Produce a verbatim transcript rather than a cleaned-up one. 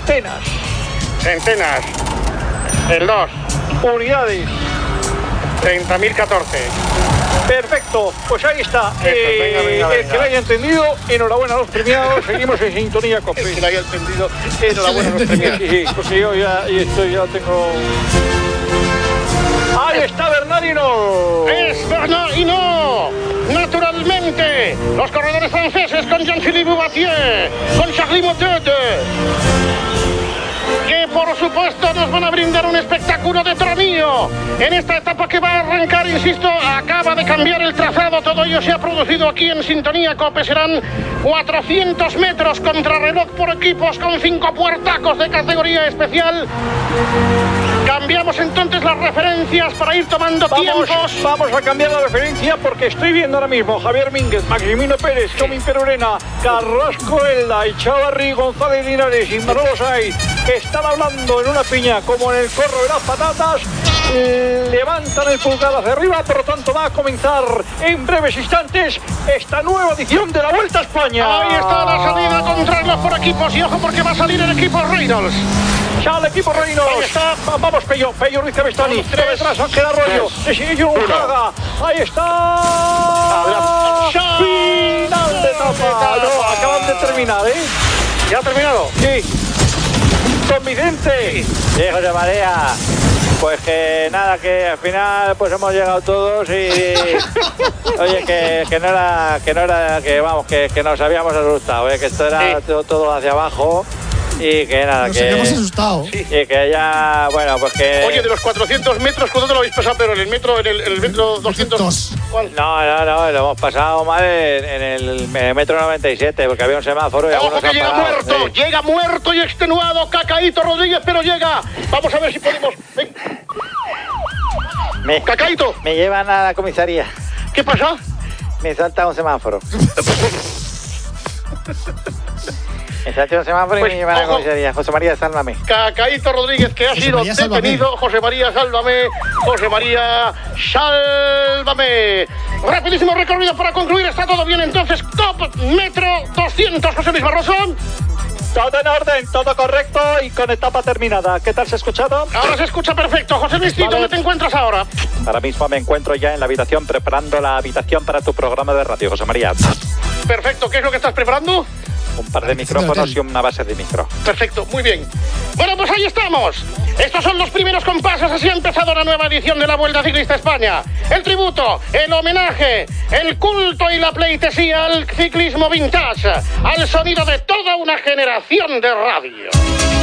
centenas. Centenas. El dos. Unidades. treinta mil catorce. Perfecto, pues ahí está. Eso, eh, venga, venga, el venga. que lo haya entendido, enhorabuena a los premiados. Seguimos en sintonía COPE. El que lo haya entendido, enhorabuena a los premiados. Sí, sí, porque yo ya y esto ya tengo. Ahí está Bernardino. Es Bernardino. Naturalmente, los corredores franceses con Jean-Philippe Boutier, con Charlie Motete, que por supuesto nos van a brindar un espectáculo de tronillo en esta etapa que va a arrancar, insisto, acaba de cambiar el trazado, todo ello se ha producido aquí en Sintonía COPE, serán cuatrocientos metros contrarreloj por equipos con cinco puertacos de categoría especial. Cambiamos entonces las referencias para ir tomando Vamos, tiempos. vamos a cambiar la referencia porque estoy viendo ahora mismo Javier Mínguez, Maximino Pérez, Tomín Perurena, Carrasco Elda, Echavarri, González Linares y Manolo Saiz, que están hablando en una piña como en el corro de las patatas. Levantan el pulgar hacia arriba, por lo tanto va a comenzar en breves instantes esta nueva edición de la Vuelta a España. Ahí está la salida contrarreloj por equipos y ojo porque va a salir el equipo Reynolds. Ya el equipo Reynolds. Ahí está. Va- Vamos, Pello, Pello Ruiz Bestani. Tres, Detrás Ángel Arroyo. tres, Le sigue John uno. Fraga. Ahí está. Ya. Final de etapa. No, acaban de terminar, ¿eh? ¿Ya ha terminado? Sí. Don Vicente. Sí, José María. Pues que nada, que al final pues hemos llegado todos y oye que, que no era que no era que vamos que, que nos habíamos asustado, ¿eh? Que esto era Sí. todo, todo hacia abajo y que nada Nos que habíamos asustado. Sí. y que ya bueno pues que Oye, de los cuatrocientos metros, ¿cuánto te lo habéis pasado? Pero en el metro, en el, en el metro doscientos. Dos. ¿Cuál? no no no lo hemos pasado mal en, en el metro noventa y siete porque había un semáforo y Ojo algunos que han llega parado, muerto, sí. llega muerto y extenuado Cacaíto Rodríguez, pero llega. Vamos a ver si podemos. Ven, me, Cacaíto, me llevan a la comisaría, ¿qué pasa? me salta un semáforo. Me salta un semáforo Pues, y me llevan a la ojo. comisaría. José María, sálvame. Cacaíto Rodríguez, que ha José sido María, sálvame. detenido. José María, sálvame. José María, sálvame. Rapidísimo recorrido para concluir. Está todo bien entonces. Top metro doscientos, José Luis Barroso. Todo en orden, todo correcto y con etapa terminada. ¿Qué tal se ha escuchado? Ahora se escucha perfecto. José Luis, Vale. ¿dónde te encuentras ahora? Ahora mismo me encuentro ya en la habitación preparando la habitación para tu programa de radio, José María. Perfecto. ¿Qué es lo que estás preparando? Un par de micrófonos y una base de micro. Perfecto, muy bien. Bueno, pues ahí estamos. Estos son los primeros compases. Así ha empezado la nueva edición de la Vuelta Ciclista España. El tributo, el homenaje, el culto y la pleitesía al ciclismo vintage, al sonido de toda una generación de radio.